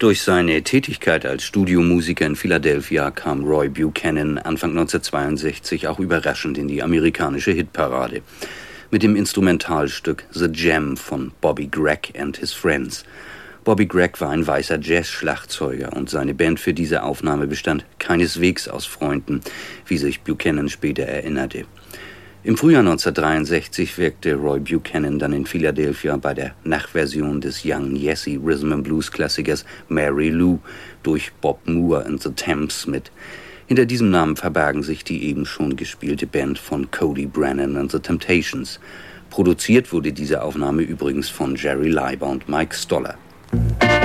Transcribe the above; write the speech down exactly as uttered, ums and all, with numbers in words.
Durch seine Tätigkeit als Studiomusiker in Philadelphia kam Roy Buchanan Anfang neunzehnhundertzweiundsechzig auch überraschend in die amerikanische Hitparade. Mit dem Instrumentalstück The Jam von Bobby Gregg and His Friends. Bobby Gregg war ein weißer Jazz-Schlagzeuger und seine Band für diese Aufnahme bestand keineswegs aus Freunden, wie sich Buchanan später erinnerte. Im Frühjahr neunzehnhundertdreiundsechzig wirkte Roy Buchanan dann in Philadelphia bei der Nachversion des Young Yessie Rhythm and Blues Klassikers Mary Lou durch Bob Moore and the Thames mit. Hinter diesem Namen verbergen sich die eben schon gespielte Band von Cody Brennan and the Temptations. Produziert wurde diese Aufnahme übrigens von Jerry Leiber und Mike Stoller.